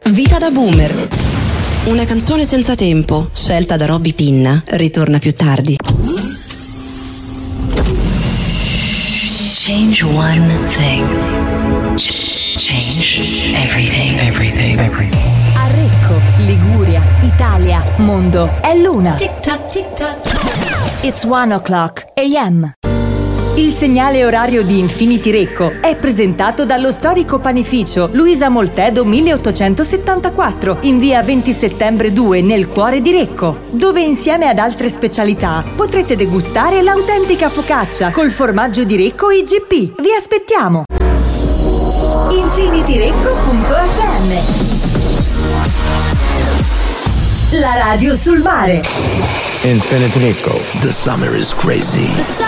Vita da boomer. Una canzone senza tempo, scelta da Robby Pinna, ritorna più tardi. Change one thing. Change everything. A Recco, Liguria, Italia, mondo, è l'una. Tic tac, tic tac. It's 1 o'clock a.m. Il segnale orario di Infinity Recco è presentato dallo storico panificio Luisa Moltedo 1874 in via 20 settembre 2 nel cuore di Recco, dove insieme ad altre specialità potrete degustare l'autentica focaccia col formaggio di Recco IGP. Vi aspettiamo! infinityrecco.fm, la radio sul mare. Infinity Recco. The summer is crazy.